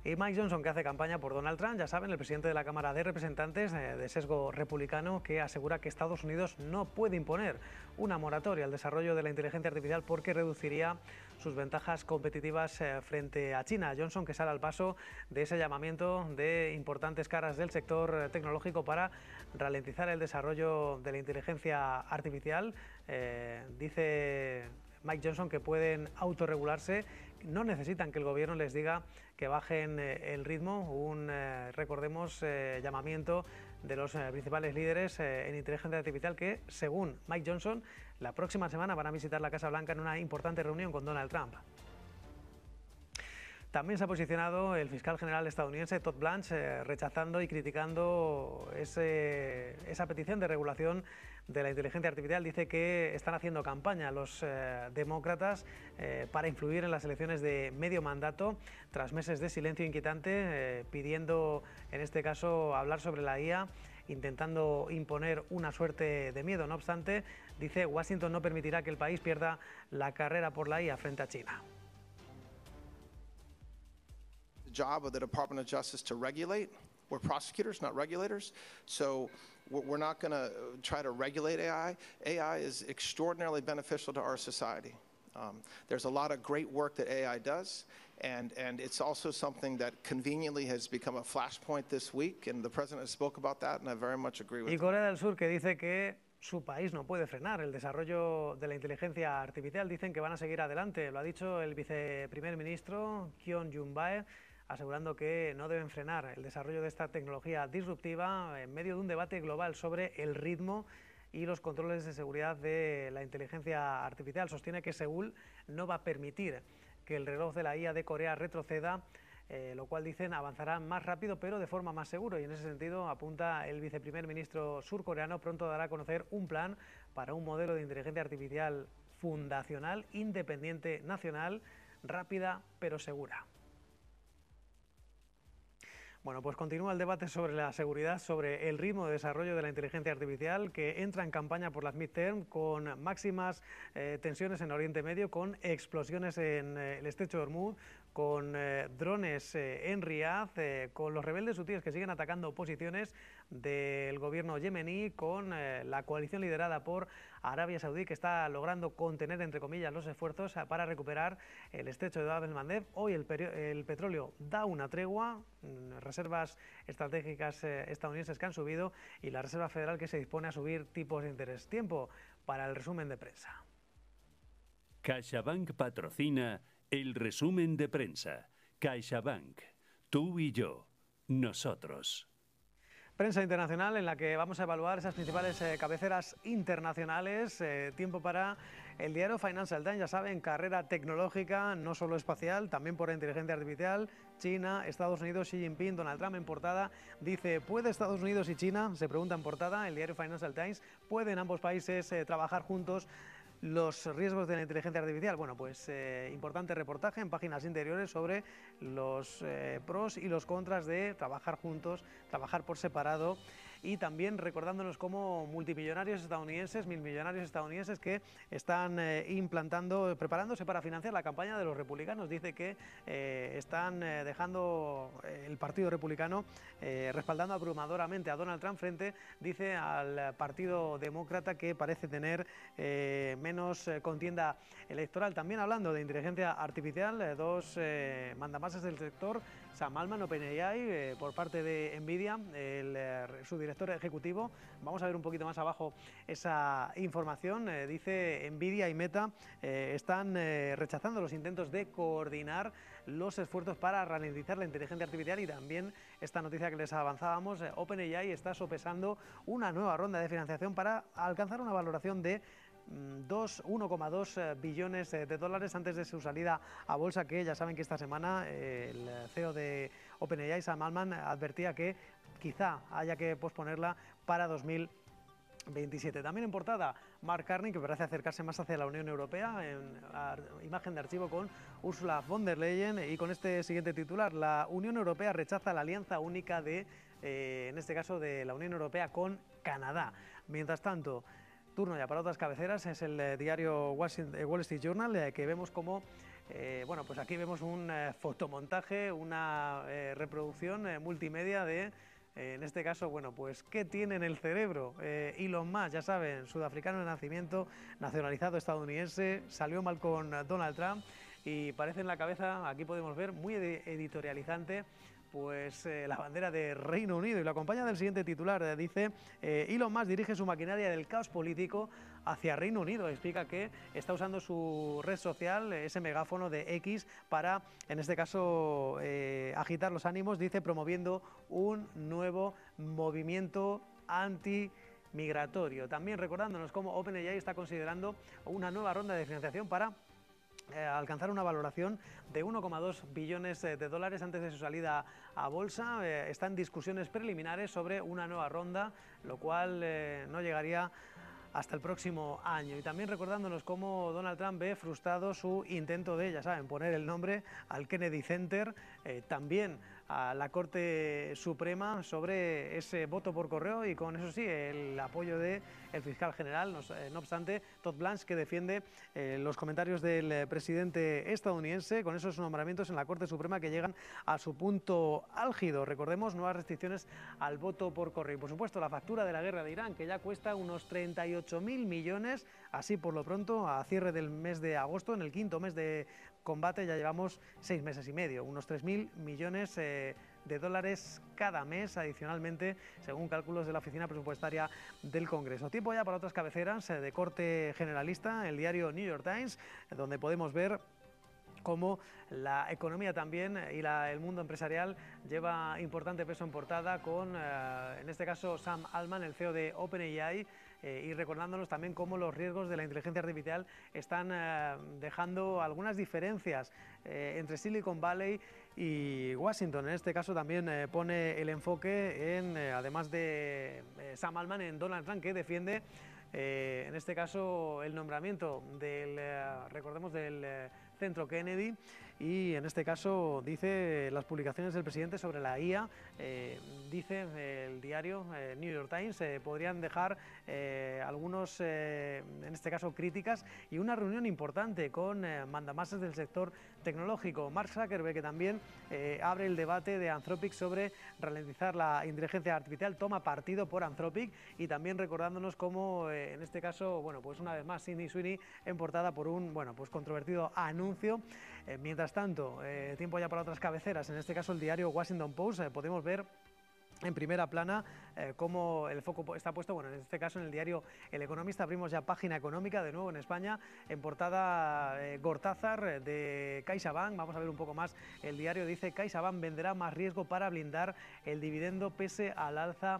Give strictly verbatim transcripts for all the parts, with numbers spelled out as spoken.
Y Mike Johnson, que hace campaña por Donald Trump, ya saben, el presidente de la Cámara de Representantes eh, de sesgo republicano, que asegura que Estados Unidos no puede imponer una moratoria al desarrollo de la inteligencia artificial porque reduciría sus ventajas competitivas eh, frente a China. Johnson, que sale al paso de ese llamamiento de importantes caras del sector tecnológico para ralentizar el desarrollo de la inteligencia artificial, eh, dice Mike Johnson que pueden autorregularse, no necesitan que el gobierno les diga que bajen eh, el ritmo. Un, eh, recordemos, eh, llamamiento de los eh, principales líderes eh, en inteligencia artificial que, según Mike Johnson, la próxima semana van a visitar la Casa Blanca en una importante reunión con Donald Trump. También se ha posicionado el fiscal general estadounidense Todd Blanche, eh, rechazando y criticando ese, esa petición de regulación de la inteligencia artificial. Dice que están haciendo campaña los eh, demócratas eh, para influir en las elecciones de medio mandato, tras meses de silencio inquietante, eh, pidiendo, en este caso, hablar sobre la I A, intentando imponer una suerte de miedo. No obstante, dice, Washington no permitirá que el país pierda la carrera por la I A frente a China. Job of the Department of Justice to regulate. We're prosecutors, not regulators. So we're not going to try to regulate A I. A I is extraordinarily beneficial to our society. Um, there's a lot of great work that A I does, and, and it's also something that conveniently has become a flashpoint this week, and the President spoke about that, and I very much agree with Y him. Corea del Sur, que dice que su país no puede frenar el desarrollo de la inteligencia artificial. Dicen que van a seguir adelante. Lo ha dicho el viceprimer ministro Kyung Jung-bae, asegurando que no deben frenar el desarrollo de esta tecnología disruptiva en medio de un debate global sobre el ritmo y los controles de seguridad de la inteligencia artificial. Sostiene que Seúl no va a permitir que el reloj de la I A de Corea retroceda, eh, lo cual, dicen, avanzará más rápido pero de forma más segura. Y en ese sentido, apunta el viceprimer ministro surcoreano, pronto dará a conocer un plan para un modelo de inteligencia artificial fundacional, independiente, nacional, rápida pero segura. Bueno, pues continúa el debate sobre la seguridad, sobre el ritmo de desarrollo de la inteligencia artificial, que entra en campaña por las midterm con máximas eh, tensiones en Oriente Medio, con explosiones en eh, el estrecho de Hormuz, con eh, drones eh, en Riad, eh, con los rebeldes hutíes que siguen atacando posiciones del gobierno yemení, con eh, la coalición liderada por Arabia Saudí, que está logrando contener, entre comillas, los esfuerzos para recuperar el estrecho de Bab el-Mandeb. Hoy el, el petróleo da una tregua, reservas estratégicas eh, estadounidenses que han subido y la Reserva Federal que se dispone a subir tipos de interés. Tiempo para el resumen de prensa. CaixaBank patrocina el resumen de prensa. CaixaBank, tú y yo, nosotros. Prensa internacional, en la que vamos a evaluar esas principales eh, cabeceras internacionales. Eh, tiempo para el diario Financial Times, ya saben, carrera tecnológica, no solo espacial, también por inteligencia artificial. China, Estados Unidos, Xi Jinping, Donald Trump en portada. Dice, ¿puede Estados Unidos y China? Se pregunta en portada el diario Financial Times. ¿Pueden ambos países eh, trabajar juntos los riesgos de la inteligencia artificial? Bueno, pues eh, importante reportaje en páginas interiores sobre los eh, pros y los contras de trabajar juntos, trabajar por separado, y también recordándonos cómo multimillonarios estadounidenses, mil millonarios estadounidenses que están eh, implantando, preparándose para financiar la campaña de los republicanos. Dice que eh, están eh, dejando el Partido Republicano eh, respaldando abrumadoramente a Donald Trump frente, dice, al Partido Demócrata, que parece tener eh, menos eh, contienda electoral. También hablando de inteligencia artificial, eh, dos eh, mandamases del sector, Sam Altman, OpenAI, eh, por parte de Nvidia, el, eh, su director ejecutivo. Vamos a ver un poquito más abajo esa información. Eh, dice, Nvidia y Meta eh, están eh, rechazando los intentos de coordinar los esfuerzos para ralentizar la inteligencia artificial. Y también esta noticia que les avanzábamos, eh, OpenAI está sopesando una nueva ronda de financiación para alcanzar una valoración de uno coma dos billones de dólares antes de su salida a bolsa, que ya saben que esta semana eh, el C E O de OpenAI, Sam Altman, advertía que quizá haya que posponerla para dos mil veintisiete. También en portada, Mark Carney, que parece acercarse más hacia la Unión Europea, en imagen de archivo con Ursula von der Leyen, y con este siguiente titular: la Unión Europea rechaza la alianza única de, eh, en este caso, de la Unión Europea con Canadá. Mientras tanto, turno ya para otras cabeceras, es el eh, diario Washington, eh, Wall Street Journal, eh, que vemos como Eh, bueno, pues aquí vemos un eh, fotomontaje, una eh, reproducción eh, multimedia de, eh, en este caso, bueno, pues ¿qué tiene en el cerebro? Eh, Elon Musk, ya saben, sudafricano de nacimiento, nacionalizado estadounidense, salió mal con Donald Trump y parece en la cabeza, aquí podemos ver, muy ed editorializante, pues eh, la bandera de Reino Unido, y lo acompaña del siguiente titular, eh, dice eh, Elon Musk dirige su maquinaria del caos político hacia Reino Unido. Explica que está usando su red social, ese megáfono de X, para, en este caso, eh, agitar los ánimos, dice, promoviendo un nuevo movimiento antimigratorio. También recordándonos cómo OpenAI está considerando una nueva ronda de financiación para Eh, alcanzar una valoración de uno coma dos billones eh, de dólares antes de su salida a bolsa. Eh, están discusiones preliminares sobre una nueva ronda, lo cual eh, no llegaría hasta el próximo año. Y también recordándonos cómo Donald Trump ve frustrado su intento de, ya saben, poner el nombre al Kennedy Center, eh, también a la Corte Suprema sobre ese voto por correo, y con eso sí, el apoyo del fiscal general. No, eh, no obstante, Todd Blanche, que defiende eh, los comentarios del eh, presidente estadounidense con esos nombramientos en la Corte Suprema que llegan a su punto álgido. Recordemos, nuevas restricciones al voto por correo. Y por supuesto, la factura de la guerra de Irán, que ya cuesta unos treinta y ocho mil millones, así por lo pronto, a cierre del mes de agosto, en el quinto mes de combate, ya llevamos seis meses y medio, unos tres mil millones eh, de dólares cada mes adicionalmente, según cálculos de la Oficina Presupuestaria del Congreso. Tiempo ya para otras cabeceras eh, de corte generalista, el diario New York Times, donde podemos ver cómo la economía también y la, el mundo empresarial lleva importante peso en portada con, eh, en este caso, Sam Altman, el C E O de OpenAI, eh, y recordándonos también cómo los riesgos de la inteligencia artificial están eh, dejando algunas diferencias eh, entre Silicon Valley y Washington. En este caso también eh, pone el enfoque en, eh, además de eh, Sam Altman, en Donald Trump, que defiende Eh, en este caso el nombramiento del, eh, recordemos, del eh, Centro Kennedy, y en este caso dice las publicaciones del presidente sobre la I A, eh, dice el diario eh, New York Times, eh, podrían dejar eh, algunos, eh, en este caso, críticas, y una reunión importante con eh, mandamases del sector tecnológico. Mark Zuckerberg, que también eh, abre el debate de Anthropic sobre ralentizar la inteligencia artificial, toma partido por Anthropic, y también recordándonos cómo eh, en este caso, bueno, pues una vez más Sydney Sweeney en portada por un, bueno, pues controvertido anuncio. Eh, mientras tanto, eh, tiempo ya para otras cabeceras, en este caso el diario Washington Post, eh, podemos ver en primera plana eh, cómo el foco está puesto, bueno, en este caso en el diario El Economista. Abrimos ya página económica de nuevo en España, en portada eh, Gortázar de CaixaBank. Vamos a ver un poco más. El diario dice: CaixaBank venderá más riesgo para blindar el dividendo pese al alza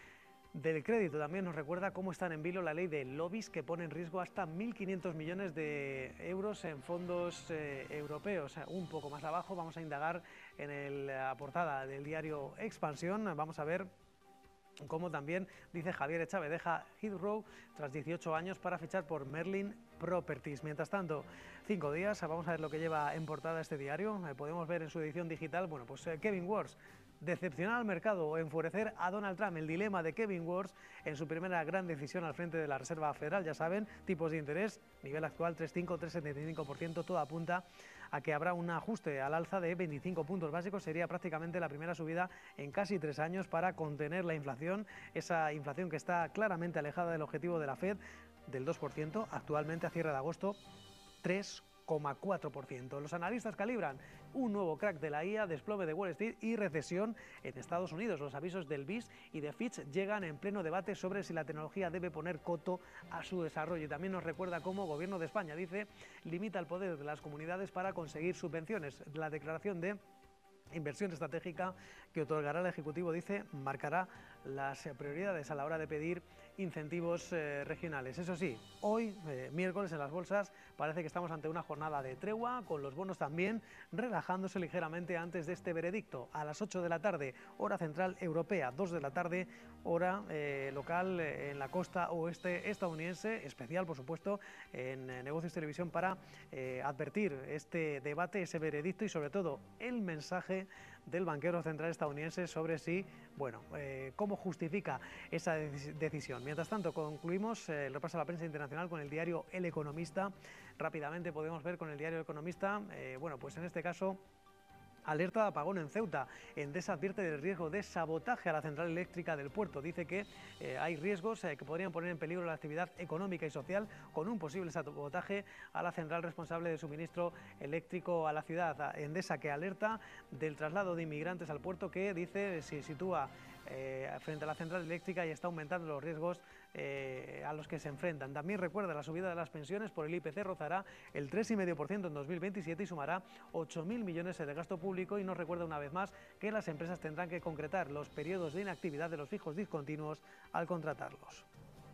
del crédito. También nos recuerda cómo está en vilo la ley de lobbies, que pone en riesgo hasta mil quinientos millones de euros en fondos eh, europeos. Un poco más abajo vamos a indagar en el, la portada del diario Expansión. Vamos a ver cómo también dice Javier Echave deja Heathrow tras dieciocho años para fichar por Merlin Properties. Mientras tanto, cinco días, vamos a ver lo que lleva en portada este diario. Eh, podemos ver en su edición digital, bueno, pues eh, Kevin Warsh, decepcionar al mercado o enfurecer a Donald Trump. El dilema de Kevin Warsh en su primera gran decisión al frente de la Reserva Federal. Ya saben, tipos de interés, nivel actual tres coma cinco, tres coma setenta y cinco por ciento, todo apunta a que habrá un ajuste al alza de veinticinco puntos básicos. Sería prácticamente la primera subida en casi tres años para contener la inflación, esa inflación que está claramente alejada del objetivo de la Fed del dos por ciento, actualmente a cierre de agosto tres coma cuatro por ciento. Los analistas calibran un nuevo crack de la I A, desplome de Wall Street y recesión en Estados Unidos. Los avisos del B I S y de Fitch llegan en pleno debate sobre si la tecnología debe poner coto a su desarrollo. Y también nos recuerda cómo el Gobierno de España, dice, limita el poder de las comunidades para conseguir subvenciones. La declaración de inversión estratégica que otorgará el Ejecutivo, dice, marcará las prioridades a la hora de pedir incentivos eh, regionales. Eso sí, hoy, eh, miércoles, en las bolsas parece que estamos ante una jornada de tregua, con los bonos también relajándose ligeramente antes de este veredicto. A las ocho de la tarde, hora central europea, dos de la tarde, hora eh, local eh, en la costa oeste estadounidense, especial, por supuesto, en eh, Negocios Televisión, para eh, advertir este debate, ese veredicto y, sobre todo, el mensaje del banquero central estadounidense sobre si, bueno, eh, cómo justifica esa decisión. Mientras tanto, concluimos eh, el repaso a la prensa internacional con el diario El Economista, rápidamente podemos ver con el diario El Economista, eh, bueno, pues en este caso, alerta de apagón en Ceuta. Endesa advierte del riesgo de sabotaje a la central eléctrica del puerto. Dice que eh, hay riesgos eh, que podrían poner en peligro la actividad económica y social con un posible sabotaje a la central responsable de suministro eléctrico a la ciudad. Endesa que alerta del traslado de inmigrantes al puerto que dice se sitúa eh, frente a la central eléctrica y está aumentando los riesgos eh, a los que se enfrentan. También recuerda la subida de las pensiones por el I P C rozará el tres coma cinco por ciento en dos mil veintisiete y sumará ocho mil millones de gasto público, y nos recuerda una vez más que las empresas tendrán que concretar los periodos de inactividad de los fijos discontinuos al contratarlos.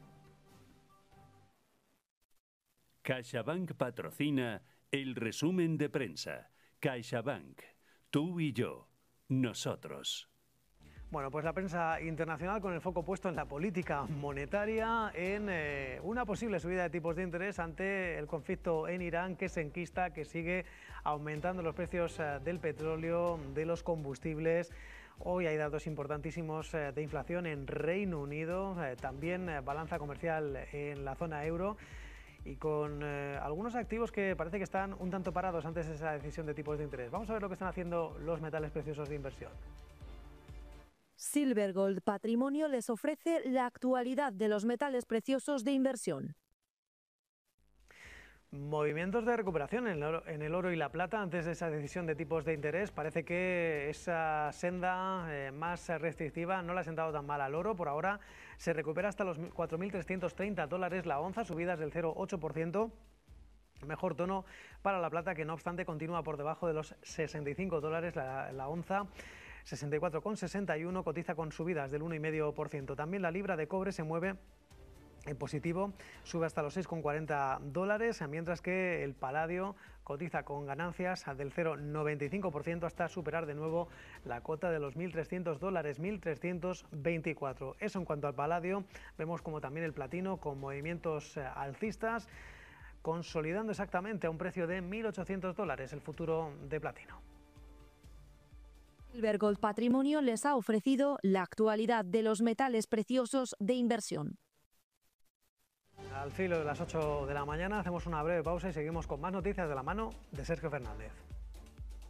CaixaBank patrocina el resumen de prensa. CaixaBank, tú y yo, nosotros. Bueno, pues la prensa internacional con el foco puesto en la política monetaria, en eh, una posible subida de tipos de interés ante el conflicto en Irán que se enquista, que sigue aumentando los precios eh, del petróleo, de los combustibles. Hoy hay datos importantísimos eh, de inflación en Reino Unido, eh, también eh, balanza comercial en la zona euro, y con eh, algunos activos que parece que están un tanto parados antes de esa decisión de tipos de interés. Vamos a ver lo que están haciendo los metales preciosos de inversión. Silver Gold Patrimonio les ofrece la actualidad de los metales preciosos de inversión. Movimientos de recuperación en el, oro, en el oro y la plata antes de esa decisión de tipos de interés. Parece que esa senda eh, más restrictiva no le ha sentado tan mal al oro. Por ahora se recupera hasta los cuatro mil trescientos treinta dólares la onza, subidas del cero coma ocho por ciento. Mejor tono para la plata, que no obstante continúa por debajo de los sesenta y cinco dólares la, la onza. sesenta y cuatro coma sesenta y uno, cotiza con subidas del uno coma cinco por ciento. También la libra de cobre se mueve en positivo, sube hasta los seis coma cuarenta dólares, mientras que el paladio cotiza con ganancias del cero coma noventa y cinco por ciento hasta superar de nuevo la cota de los mil trescientos dólares, mil trescientos veinticuatro. Eso en cuanto al paladio. Vemos como también el platino con movimientos alcistas, consolidando exactamente a un precio de mil ochocientos dólares el futuro de platino. Silver Gold Patrimonio les ha ofrecido la actualidad de los metales preciosos de inversión. Al filo de las ocho de la mañana hacemos una breve pausa y seguimos con más noticias de la mano de Sergio Fernández.